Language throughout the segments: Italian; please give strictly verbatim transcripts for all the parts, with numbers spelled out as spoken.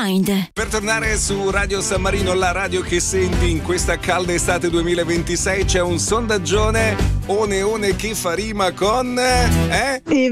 Rewind. Per tornare su Radio San Marino, la radio che senti in questa calda estate duemilaventisei, c'è un sondaggione one one che fa rima con eh? E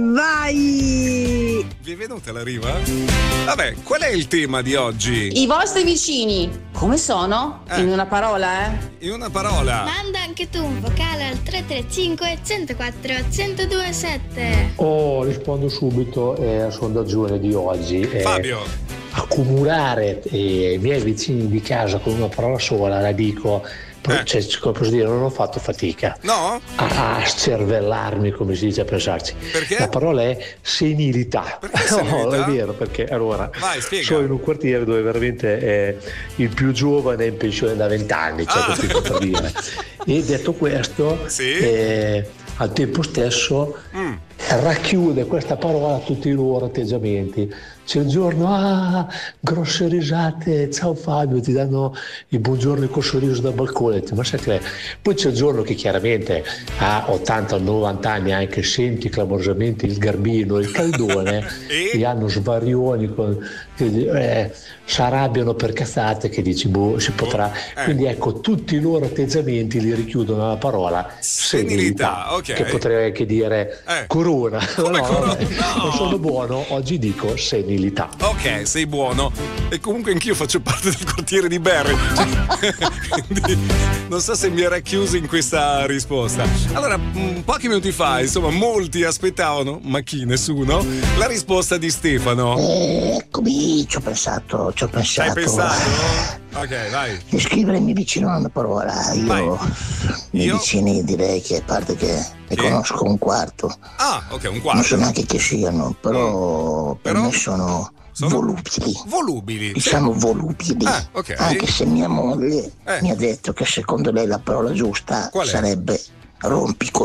vai! Vi è venuta la rima? Vabbè, qual è il tema di oggi? I vostri vicini, come sono? Eh. In una parola, eh? In una parola. Manda anche tu un vocale al tre tre cinque, uno zero quattro, uno zero due sette. Oh, rispondo subito eh, al sondaggione di oggi. Eh, Fabio. Accumulare eh, i miei vicini di casa con una parola sola, la dico, Eh. cioè, come posso dire, non ho fatto fatica No? a, a cervellarmi, come si dice, a pensarci. Perché? La parola è senilità. Perché senilità? No, è vero, perché allora Vai, spiega. sono in un quartiere dove veramente è il più giovane in pensione da vent'anni, cioè Ah. questo per dire. E detto questo, Sì. eh, al tempo stesso Mm. racchiude questa parola a tutti i loro atteggiamenti. C'è il giorno, ah, grosse risate, ciao Fabio, ti danno il buongiorno col sorriso dal balcone. Ma sai che... Poi c'è il giorno che chiaramente a ottanta novanta anni anche senti clamorosamente il garbino, il caldone E? e hanno svarioni con, che eh, si arrabbiano per cazzate che dici, boh, si potrà. Eh. Quindi ecco, tutti i loro atteggiamenti li richiudono alla parola Senilità, senilità, ok. che potrei anche dire Eh. corona. Come No, corona? vabbè, No. non sono buono, oggi dico senilità. Ok, sei buono. E comunque anch'io faccio parte del quartiere di Barry. Cioè, quindi non so se mi era chiuso in questa risposta. Allora, mh, pochi minuti fa, insomma, molti aspettavano, ma chi? Nessuno, la risposta di Stefano. Eh, eccomi, ci ho pensato, ci ho Ci hai pensato. pensato? Ok, vai. Descrivere il mio vicino a una parola. Io, Vai. i miei Io? vicini direi che a parte che ne Sì. conosco un quarto, Ah, ok, un non quarto. so neanche chi siano, però per Però? me sono, Sono? volubili. Volubili. Diciamo volubili. Ah, ok. Anche se mia moglie Eh. mi ha detto che secondo lei la parola giusta Qual è? sarebbe rompico.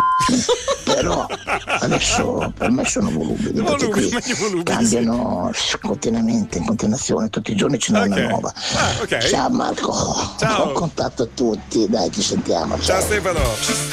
Però adesso per me sono volubili, perché Volubili, qui meglio volubili, cambiano continuamente, in continuazione, tutti i giorni ce n'è Ok. una nuova. Ah, ok. Ciao Marco, Ciao. buon contatto a tutti, dai ci sentiamo. Ciao Stefano.